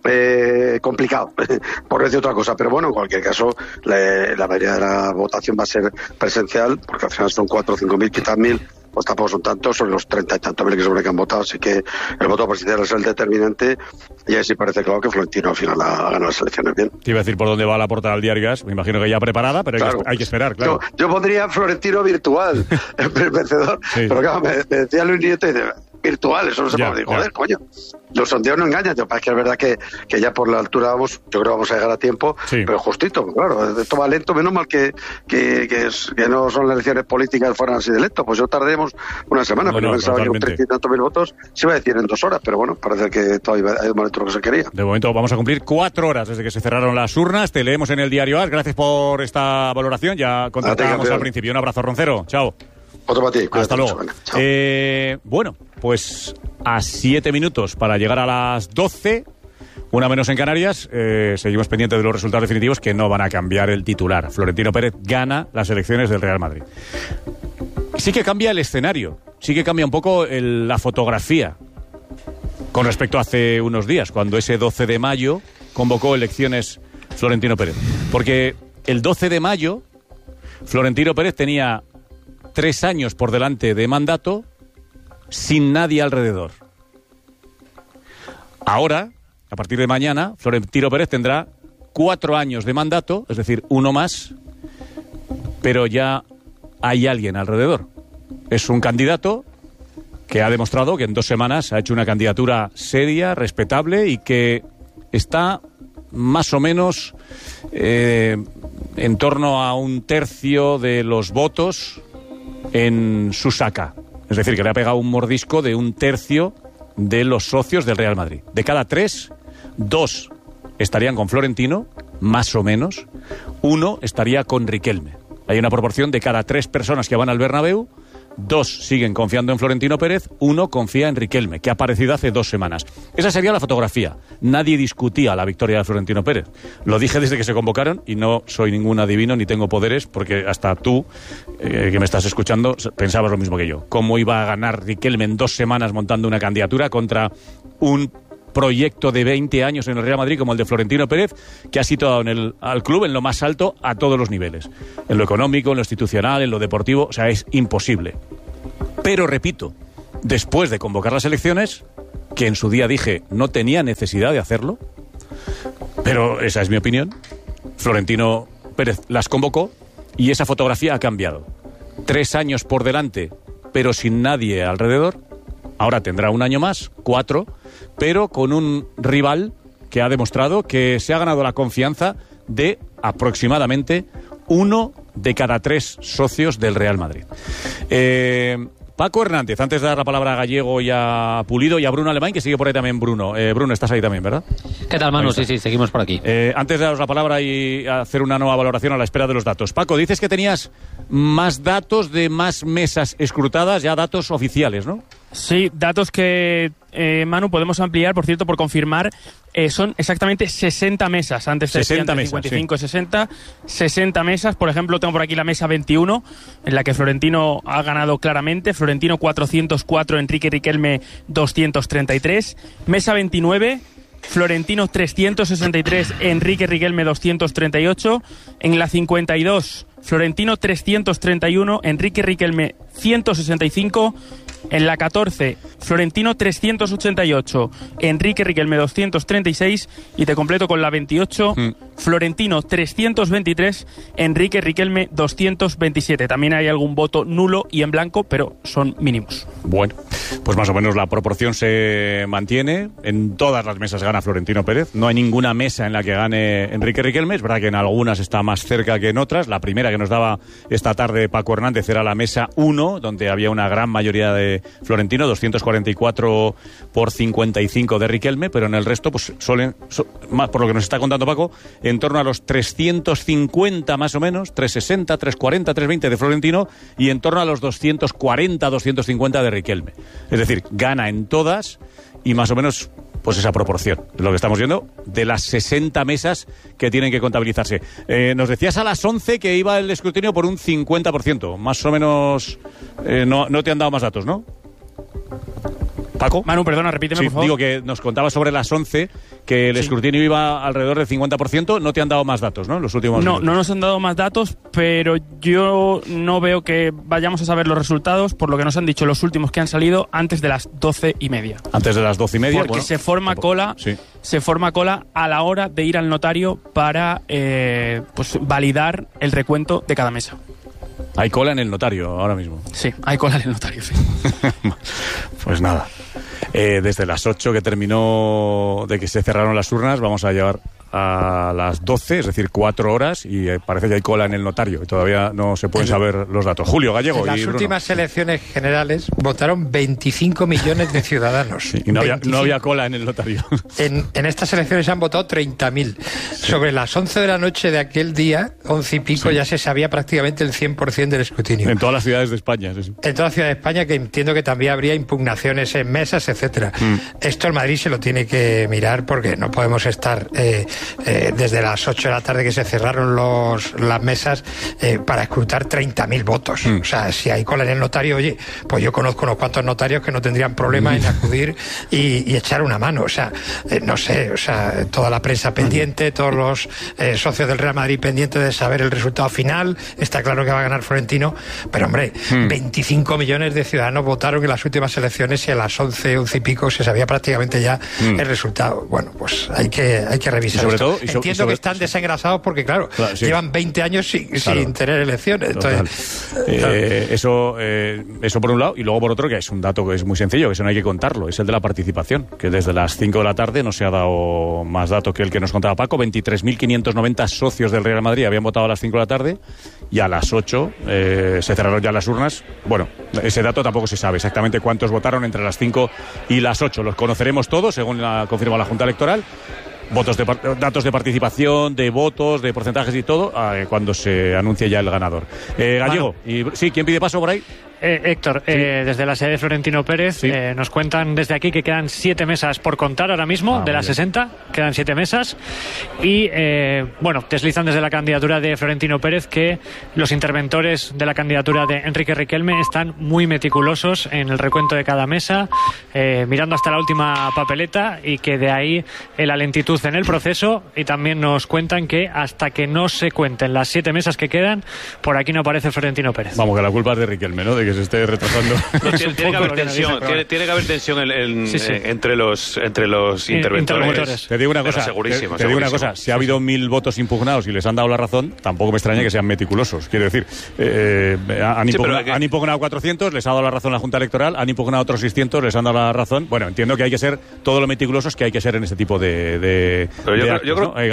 Speaker 15: complicado, por decir otra cosa, pero bueno, en cualquier caso la mayoría de la votación va a ser presencial, porque al final son 4 o 5.000, quizás 1.000, pues tampoco son tantos, son los 30 y tantos mil que sobre que han votado, así que el voto presidencial es el determinante, y ahí sí parece claro que Florentino al final ha ganado las elecciones bien.
Speaker 3: Te iba a decir por dónde va la portada del Diario AS, me imagino que ya preparada, pero hay que esperar, claro.
Speaker 15: Yo pondría Florentino virtual, el vencedor, pero claro, me decía Luis Nieto y virtual, eso no se puede decir, joder, coño. Los sondeos no engañan, es que es verdad que ya por la altura yo creo que vamos a llegar a tiempo, pero justito, claro, esto va lento, menos mal que no son las elecciones políticas fueran así de lento, pues yo tardemos una semana, pero yo pensaba que con 30 y tantos mil votos se iba a decir en 2 horas, pero bueno, parece que todavía hay un momento lo que se quería.
Speaker 3: De momento vamos a cumplir 4 horas desde que se cerraron las urnas, te leemos en el Diario AS, gracias por esta valoración, ya contactábamos al principio, un abrazo Roncero, chao.
Speaker 15: Otro para ti.
Speaker 3: Hasta luego. Bueno, pues a 7 minutos para llegar a las 12, una menos en Canarias, seguimos pendientes de los resultados definitivos que no van a cambiar el titular. Florentino Pérez gana las elecciones del Real Madrid. Sí que cambia el escenario, sí que cambia un poco la fotografía con respecto a hace unos días, cuando ese 12 de mayo convocó elecciones Florentino Pérez. Porque el 12 de mayo Florentino Pérez tenía 3 años por delante de mandato sin nadie alrededor. Ahora, a partir de mañana, Florentino Pérez tendrá 4 años de mandato, es decir, uno más, pero ya hay alguien alrededor. es un candidato que ha demostrado que en 2 semanas ha hecho una candidatura seria, respetable y que está más o menos en torno a 1/3 de los votos en su saca. Es decir, que le ha pegado un mordisco de 1/3 de los socios del Real Madrid. De cada 3, 2 estarían con Florentino, más o menos. 1 estaría con Riquelme. Hay una proporción de cada 3 personas que van al Bernabéu, 2 siguen confiando en Florentino Pérez, 1 confía en Riquelme, que ha aparecido hace 2 semanas. Esa sería la fotografía. Nadie discutía la victoria de Florentino Pérez. Lo dije desde que se convocaron y no soy ningún adivino ni tengo poderes, porque hasta tú, que me estás escuchando, pensabas lo mismo que yo. ¿Cómo iba a ganar Riquelme en 2 semanas montando una candidatura contra un proyecto de 20 años en el Real Madrid como el de Florentino Pérez, que ha situado al club en lo más alto a todos los niveles, en lo económico, en lo institucional, en lo deportivo? O sea, es imposible. Pero repito, después de convocar las elecciones, que en su día dije no tenía necesidad de hacerlo, pero esa es mi opinión, Florentino Pérez las convocó y esa fotografía ha cambiado. 3 años por delante, pero sin nadie alrededor. Ahora tendrá 1 año más, 4, pero con un rival que ha demostrado que se ha ganado la confianza de aproximadamente 1 de cada 3 socios del Real Madrid. Paco Hernández, antes de dar la palabra a Gallego y a Pulido y a Bruno Alemán, que sigue por ahí también Bruno. Bruno, estás ahí también, ¿verdad?
Speaker 16: ¿Qué tal, Manu? Sí, seguimos por aquí.
Speaker 3: Antes de daros la palabra y hacer una nueva valoración a la espera de los datos. Paco, dices que tenías más datos de más mesas escrutadas, ya datos oficiales, ¿no?
Speaker 4: Sí, datos que, Manu, podemos ampliar, por cierto, por confirmar. Son exactamente 60 mesas. Antes 60 mesas, 55, sí. 60 mesas. Por ejemplo, tengo por aquí la mesa 21, en la que Florentino ha ganado claramente. Florentino 404, Enrique Riquelme 233. Mesa 29, Florentino 363, Enrique Riquelme 238. En la 52, Florentino 331, Enrique Riquelme 165. En la 14, Florentino 388, Enrique Riquelme 236, y te completo con la 28, Florentino 323, Enrique Riquelme 227. También hay algún voto nulo y en blanco, pero son mínimos.
Speaker 3: Bueno, pues más o menos la proporción se mantiene. En todas las mesas gana Florentino Pérez. No hay ninguna mesa en la que gane Enrique Riquelme. Es verdad que en algunas está más cerca que en otras. La primera que nos daba esta tarde Paco Hernández era la mesa 1, donde había una gran mayoría de Florentino, 244 por 55 de Riquelme, pero en el resto, pues por lo que nos está contando Paco, en torno a los 350 más o menos, 360, 340, 320 de Florentino y en torno a los 240, 250 de Riquelme. Es decir, gana en todas y más o menos pues esa proporción, es lo que estamos viendo, de las 60 mesas que tienen que contabilizarse. Nos decías a las 11 que iba el escrutinio por un 50%, más o menos. No te han dado más datos, ¿no? Paco.
Speaker 4: Manu, perdona, repíteme, por favor.
Speaker 3: Digo que nos contabas sobre las 11 que el escrutinio iba alrededor del 50%. No te han dado más datos, ¿no? Los últimos minutos.
Speaker 4: No nos han dado más datos, pero yo no veo que vayamos a saber los resultados, por lo que nos han dicho los últimos que han salido antes de las 12:30.
Speaker 3: Antes de las 12:30.
Speaker 4: Porque
Speaker 3: bueno,
Speaker 4: se forma cola.
Speaker 3: Sí.
Speaker 4: Se forma cola a la hora de ir al notario para pues validar el recuento de cada mesa.
Speaker 3: Hay cola en el notario ahora mismo.
Speaker 4: Sí, hay cola en el notario, sí.
Speaker 3: Pues nada. Desde las 8 que terminó de que se cerraron las urnas, vamos a llevar a las 12, es decir, 4 horas, y parece que hay cola en el notario y todavía no se pueden saber los datos. Julio Gallego.
Speaker 17: En las últimas elecciones generales votaron 25 millones de ciudadanos.
Speaker 3: Sí, y no había cola en el notario.
Speaker 17: En estas elecciones han votado 30.000. Sí. Sobre las 11 de la noche de aquel día, 11 y pico, ya se sabía prácticamente el 100% del escrutinio.
Speaker 3: En todas las ciudades de España. Sí.
Speaker 17: En todas las ciudades de España, que entiendo que también habría impugnaciones en mesas, etcétera. Esto el Madrid se lo tiene que mirar, porque no podemos estar desde las 8 de la tarde que se cerraron las mesas para escrutar 30.000 votos. O sea, si hay cola en el notario, oye, pues yo conozco unos cuantos notarios que no tendrían problema en acudir y echar una mano. O sea, no sé, o sea, toda la prensa pendiente, todos los socios del Real Madrid pendientes de saber el resultado final. Está claro que va a ganar Florentino, pero hombre, 25 millones de ciudadanos votaron en las últimas elecciones y a las 11 y pico se sabía prácticamente ya el resultado. Bueno, pues hay que revisar.
Speaker 3: sobre todo,
Speaker 17: entiendo que están desengrasados porque, claro, llevan 20 años sin tener elecciones. Entonces,
Speaker 3: eso por un lado, y luego por otro, que es un dato que es muy sencillo, que eso no hay que contarlo, es el de la participación, que desde las 5 de la tarde no se ha dado más datos que el que nos contaba Paco. 23.590 socios del Real Madrid habían votado a las 5 de la tarde y a las 8 se cerraron ya las urnas. Bueno, ese dato tampoco se sabe exactamente cuántos votaron entre las 5 y las 8. Los conoceremos todos, según confirma la Junta Electoral. Datos de participación, de votos, de porcentajes y todo, cuando se anuncie ya el ganador. Gallego, ¿quién pide paso por ahí?
Speaker 5: Héctor, desde la sede de Florentino Pérez nos cuentan desde aquí que quedan 7 mesas por contar ahora mismo, de las 60, quedan 7 mesas y deslizan desde la candidatura de Florentino Pérez que los interventores de la candidatura de Enrique Riquelme están muy meticulosos en el recuento de cada mesa, mirando hasta la última papeleta, y que de ahí la lentitud en el proceso. Y también nos cuentan que hasta que no se cuenten las 7 mesas que quedan, por aquí no aparece Florentino Pérez.
Speaker 3: Vamos, que la culpa es de Riquelme, ¿no? De que se esté retrasando.
Speaker 18: No, tiene que haber tensión, tiene que haber tensión entre los interventores.
Speaker 3: Te digo una cosa, digo una cosa, si ha habido 1000 votos impugnados y les han dado la razón, tampoco me extraña que sean meticulosos. Quiero decir, han impugnado 400, les ha dado la razón la Junta Electoral, han impugnado otros 600, les han dado la razón. Bueno, entiendo que hay que ser todo lo meticulosos que hay que ser en este tipo de
Speaker 18: yo creo que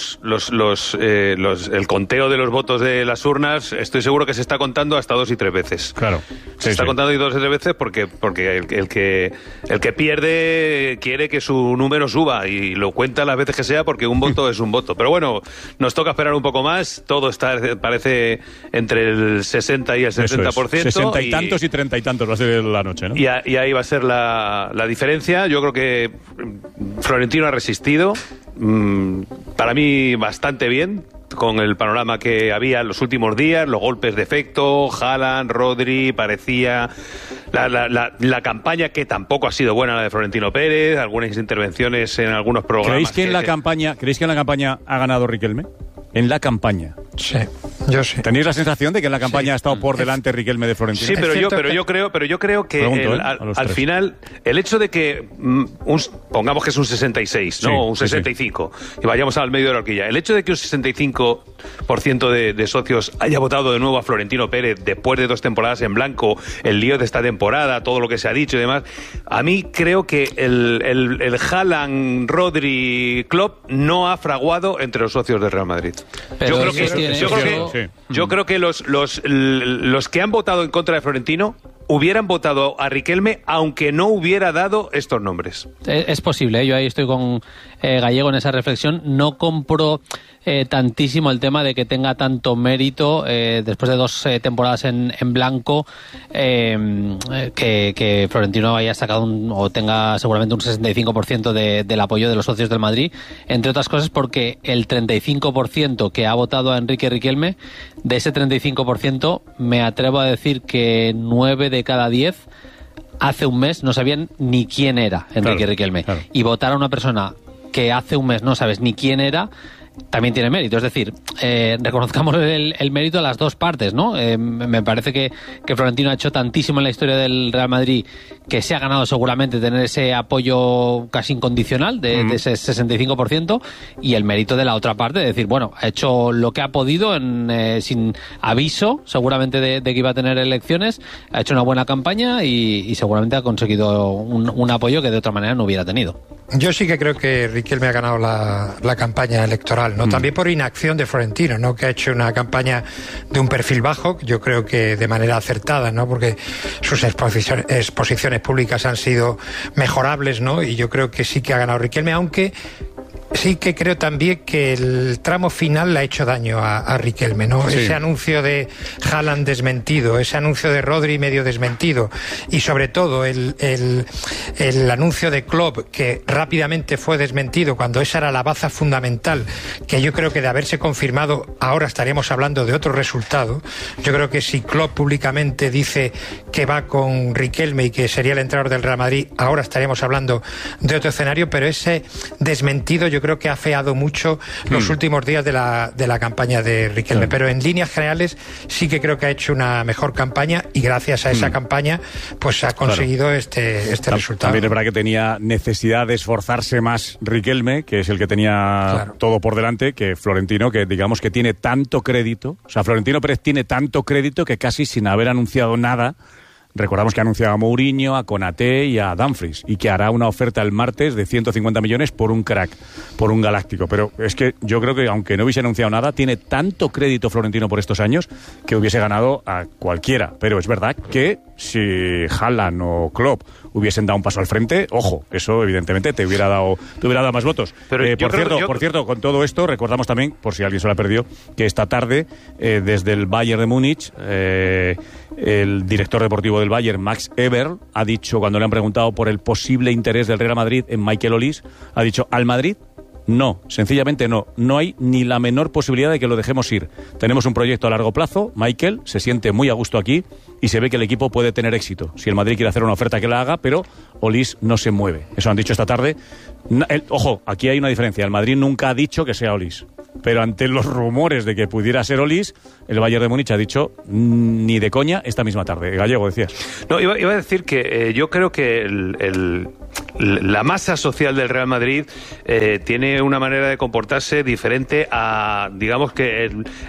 Speaker 18: el conteo de los votos de las urnas, estoy seguro que se está contando hasta 2 y 3 veces.
Speaker 3: Claro.
Speaker 18: Se está contando 2 o 3 veces porque el que pierde quiere que su número suba y lo cuenta las veces que sea, porque un voto es un voto. Pero bueno, nos toca esperar un poco más. Todo parece entre el 60 y el 70%. 60
Speaker 3: y tantos y 30 y tantos va a ser la noche, ¿no?
Speaker 18: Y ahí va a ser la diferencia. Yo creo que Florentino ha resistido, para mí bastante bien, con el panorama que había en los últimos días, los golpes de efecto, Haaland, Rodri, parecía la campaña, que tampoco ha sido buena la de Florentino Pérez, algunas intervenciones en algunos programas.
Speaker 3: ¿Creéis que en la campaña ha ganado Riquelme? En la campaña.
Speaker 17: Sí, yo sí.
Speaker 3: ¿Tenéis la sensación de que en la campaña ha estado por delante Riquelme de Florentino?
Speaker 18: Sí, pero yo creo que al final, el hecho de que pongamos que es un 66, ¿no? Un 65, y vayamos al medio de la horquilla. El hecho de que un 65% de socios haya votado de nuevo a Florentino Pérez después de 2 temporadas en blanco, el lío de esta temporada, todo lo que se ha dicho y demás, a mí creo que el Haaland, Rodri, Klopp no ha fraguado entre los socios del Real Madrid. Yo creo que los que han votado en contra de Florentino hubieran votado a Riquelme aunque no hubiera dado estos nombres.
Speaker 16: Es posible, yo ahí estoy con Gallego en esa reflexión. No compro tantísimo el tema de que tenga tanto mérito después de 2 temporadas en blanco, que Florentino haya sacado o tenga seguramente un 65% del apoyo de los socios del Madrid, entre otras cosas porque el 35% que ha votado a Enrique Riquelme, de ese 35% me atrevo a decir que 9 de cada 10 hace un mes no sabían ni quién era Enrique Riquelme. Claro. Y votar a una persona que hace un mes no sabes ni quién era, también tiene mérito. Es decir, reconozcamos el mérito a las dos partes, ¿no? Me parece que Florentino ha hecho tantísimo en la historia del Real Madrid que se ha ganado seguramente tener ese apoyo casi incondicional de ese 65%, y el mérito de la otra parte, de decir, bueno, ha hecho lo que ha podido sin aviso seguramente de que iba a tener elecciones, ha hecho una buena campaña y seguramente ha conseguido un apoyo que de otra manera no hubiera tenido.
Speaker 17: Yo sí que creo que Riquelme ha ganado la campaña electoral, ¿no? También por inacción de Florentino, ¿no? Que ha hecho una campaña de un perfil bajo, yo creo que de manera acertada, ¿no? Porque sus exposiciones públicas han sido mejorables, ¿no? Y yo creo que sí que ha ganado Riquelme, aunque sí que creo también que el tramo final le ha hecho daño a Riquelme, ¿no? Sí. Ese anuncio de Haaland desmentido, ese anuncio de Rodri medio desmentido, y sobre todo el anuncio de Klopp, que rápidamente fue desmentido cuando esa era la baza fundamental, que yo creo que de haberse confirmado ahora estaríamos hablando de otro resultado. Yo creo que si Klopp públicamente dice que va con Riquelme y que sería el entrenador del Real Madrid, ahora estaríamos hablando de otro escenario, pero ese desmentido yo creo que ha afeado mucho los últimos días de la campaña de Riquelme, pero en líneas generales sí que creo que ha hecho una mejor campaña y gracias a esa campaña pues ha conseguido este resultado.
Speaker 3: También es verdad que tenía necesidad de esforzarse más Riquelme, que es el que tenía todo por delante, que Florentino, que digamos que tiene tanto crédito. O sea, Florentino Pérez tiene tanto crédito que casi sin haber anunciado nada. Recordamos que ha anunciado a Mourinho, a Konaté y a Dumfries, y que hará una oferta el martes de 150 millones por un crack, por un galáctico. Pero es que yo creo que, aunque no hubiese anunciado nada, tiene tanto crédito Florentino por estos años que hubiese ganado a cualquiera. Pero es verdad que si Haaland o Klopp hubiesen dado un paso al frente, ojo, eso evidentemente te hubiera dado más votos. Pero por cierto, con todo esto, recordamos también, por si alguien se lo ha perdido, que esta tarde, desde el Bayern de Múnich, el director deportivo del Bayern, Max Eberl, ha dicho, cuando le han preguntado por el posible interés del Real Madrid en Michael Olise, ha dicho, al Madrid no, sencillamente no. No hay ni la menor posibilidad de que lo dejemos ir. Tenemos un proyecto a largo plazo. Michael se siente muy a gusto aquí y se ve que el equipo puede tener éxito. Si el Madrid quiere hacer una oferta, que la haga, pero Olise no se mueve. Eso han dicho esta tarde. Ojo, aquí hay una diferencia. El Madrid nunca ha dicho que sea Olise. Pero ante los rumores de que pudiera ser Olise, el Bayern de Múnich ha dicho ni de coña esta misma tarde. Gallego, decías.
Speaker 18: No, iba a decir que yo creo que la masa social del Real Madrid tiene una manera de comportarse diferente a, digamos, que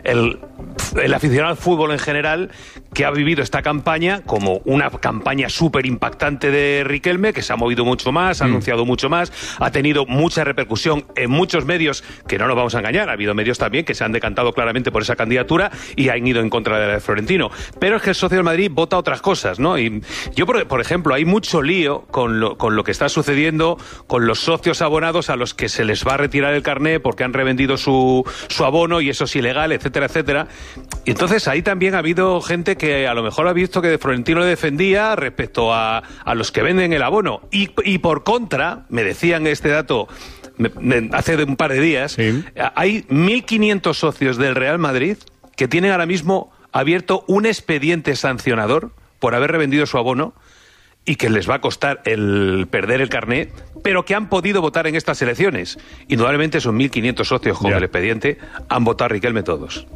Speaker 18: el aficionado al fútbol en general, que ha vivido esta campaña como una campaña súper impactante de Riquelme, que se ha movido mucho más, ha anunciado mucho más, ha tenido mucha repercusión en muchos medios, que no nos vamos a engañar, ha habido medios también que se han decantado claramente por esa candidatura y han ido en contra de la de Florentino. Pero es que el socio del Madrid vota otras cosas, ¿no? Y yo, por ejemplo, hay mucho lío con lo que está sucediendo con los socios abonados a los que se les va a retirar el carné porque han revendido su abono y eso es ilegal, etcétera, etcétera. Y entonces ahí también ha habido gente que a lo mejor ha visto que Florentino le defendía respecto a los que venden el abono. Y por contra, me decían este dato hace un par de días, hay 1.500 socios del Real Madrid que tienen ahora mismo abierto un expediente sancionador por haber revendido su abono y que les va a costar el perder el carné, pero que han podido votar en estas elecciones. Indudablemente son 1.500 socios con el expediente, han votado a Riquelme todos.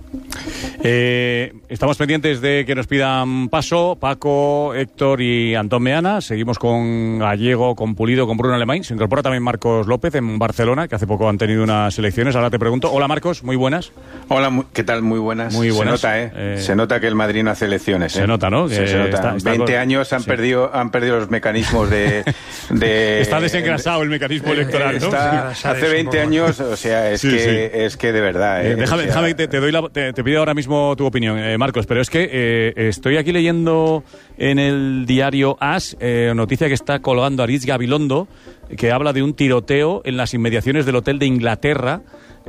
Speaker 3: Estamos pendientes de que nos pidan paso Paco, Héctor y Antón Meana. Seguimos con Gallego, con Pulido, con Bruno Alemán. Se incorpora también Marcos López en Barcelona, que hace poco han tenido unas elecciones. Ahora te pregunto. Hola, Marcos, muy buenas.
Speaker 19: Hola, ¿qué tal? Muy buenas.
Speaker 3: Muy buenas.
Speaker 19: Se nota, Se nota que el Madrid no hace elecciones.
Speaker 3: Se nota, ¿no?
Speaker 19: Se nota. 20 años han perdido los mecanismos de...
Speaker 3: Está desengrasado el mecanismo electoral, ¿no?
Speaker 19: Hace 20 años, o sea, es que de verdad...
Speaker 3: Déjame, te pido ahora mismo tu opinión, Marcos, pero es que estoy aquí leyendo en el diario AS, noticia que está colgando Aritz Gabilondo, que habla de un tiroteo en las inmediaciones del hotel de Inglaterra,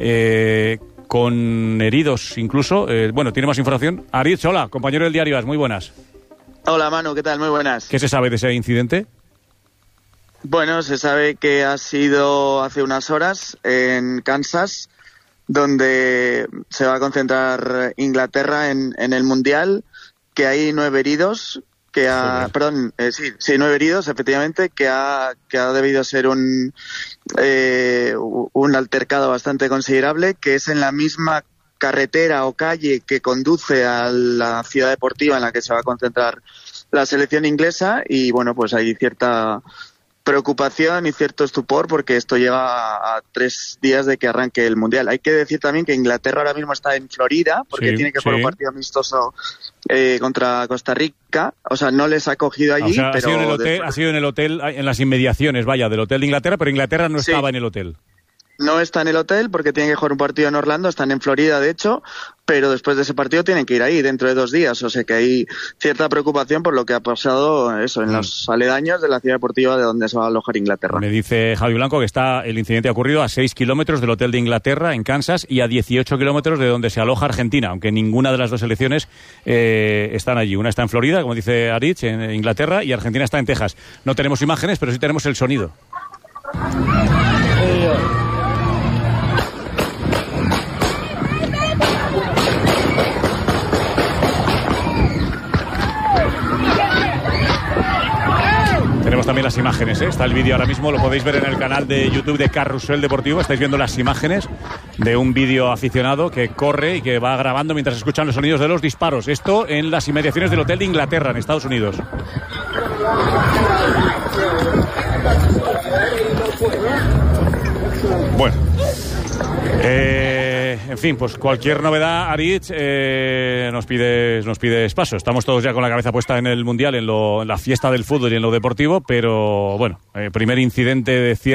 Speaker 3: con heridos incluso. Bueno, tiene más información. Aritz, hola, compañero del diario AS, muy buenas.
Speaker 20: Hola, Manu, ¿qué tal? Muy buenas.
Speaker 3: ¿Qué se sabe de ese incidente?
Speaker 20: Bueno, se sabe que ha sido hace unas horas en Kansas, donde se va a concentrar Inglaterra en el Mundial, que hay 9 heridos, nueve heridos, efectivamente, que ha debido ser un altercado bastante considerable, que es en la misma carretera o calle que conduce a la ciudad deportiva en la que se va a concentrar la selección inglesa, y bueno, pues hay cierta preocupación y cierto estupor porque esto lleva a 3 días de que arranque el Mundial. Hay que decir también que Inglaterra ahora mismo está en Florida porque tiene que jugar un partido amistoso contra Costa Rica. O sea, no les ha cogido allí. O sea, pero
Speaker 3: ha sido en el hotel, en las inmediaciones, del hotel de Inglaterra, pero Inglaterra no estaba en el hotel.
Speaker 20: No está en el hotel porque tienen que jugar un partido en Orlando, están en Florida de hecho, pero después de ese partido tienen que ir ahí dentro de 2 días, o sea que hay cierta preocupación por lo que ha pasado en los aledaños de la ciudad deportiva de donde se va a alojar Inglaterra.
Speaker 3: Me dice Javi Blanco que el incidente ha ocurrido a 6 kilómetros del hotel de Inglaterra en Kansas y a 18 kilómetros de donde se aloja Argentina, aunque ninguna de las 2 selecciones están allí. Una está en Florida, como dice Aritz, en Inglaterra, y Argentina está en Texas. No tenemos imágenes, pero sí tenemos el sonido. también las imágenes, ¿eh? Está el vídeo ahora mismo, lo podéis ver en el canal de YouTube de Carrusel Deportivo. Estáis viendo las imágenes de un vídeo aficionado que corre y que va grabando mientras escuchan los sonidos de los disparos. Esto en las inmediaciones del hotel de Inglaterra, en Estados Unidos. Bueno, en fin, pues cualquier novedad, Aritz, nos pides paso. Estamos todos ya con la cabeza puesta en el Mundial, en la fiesta del fútbol y en lo deportivo, pero bueno, primer incidente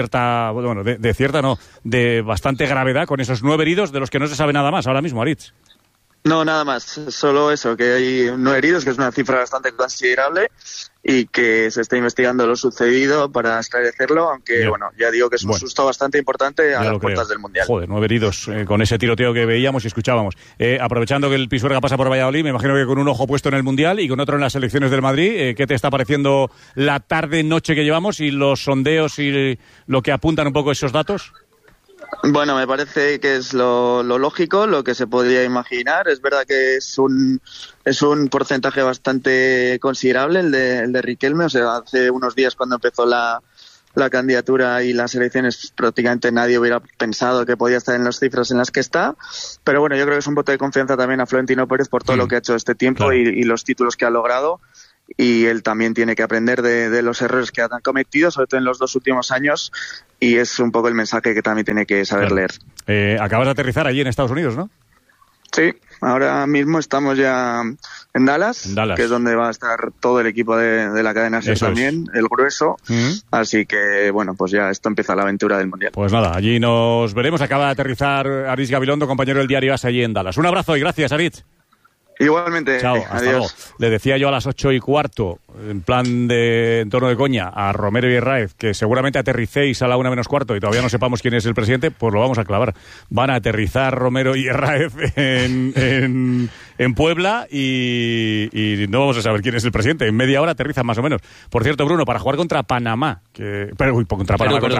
Speaker 3: de bastante gravedad, con esos 9 heridos de los que no se sabe nada más ahora mismo, Aritz.
Speaker 20: No, nada más, solo eso, que hay 9 heridos, que es una cifra bastante considerable y que se está investigando lo sucedido para esclarecerlo, aunque bueno, ya digo que es un susto bastante importante a las puertas del Mundial.
Speaker 3: Joder, 9 heridos con ese tiroteo que veíamos y escuchábamos. Aprovechando que el Pisuerga pasa por Valladolid, me imagino que con un ojo puesto en el Mundial y con otro en las selecciones del Madrid, ¿qué te está pareciendo la tarde-noche que llevamos y los sondeos y lo que apuntan un poco esos datos?
Speaker 20: Bueno, me parece que es lo lógico, lo que se podría imaginar. Es verdad que es un porcentaje bastante considerable el de Riquelme. O sea, hace unos días cuando empezó la candidatura y las elecciones prácticamente nadie hubiera pensado que podía estar en las cifras en las que está. Pero bueno, yo creo que es un voto de confianza también a Florentino Pérez por todo lo que ha hecho este tiempo y los títulos que ha logrado. Y él también tiene que aprender de los errores que han cometido, sobre todo en los 2 últimos años, y es un poco el mensaje que también tiene que saber leer.
Speaker 3: Acabas de aterrizar allí en Estados Unidos, ¿no?
Speaker 20: Sí, ahora mismo estamos ya en Dallas, que es donde va a estar todo el equipo de la cadena SER también, el grueso. Así que, bueno, pues ya esto empieza la aventura del Mundial.
Speaker 3: Pues nada, allí nos veremos. Acaba de aterrizar Aritz Gabilondo, compañero del diario AS allí en Dallas. Un abrazo y gracias, Aritz.
Speaker 20: Igualmente.
Speaker 3: Chao, hasta luego. Le decía yo a las 8:15, en plan en tono de coña, a Romero y Herráez, que seguramente aterricéis a la 1:15 y todavía no sepamos quién es el presidente, pues lo vamos a clavar. Van a aterrizar Romero y Herráez en Puebla y no vamos a saber quién es el presidente. En media hora aterrizan más o menos. Por cierto, Bruno, para jugar contra Panamá, contra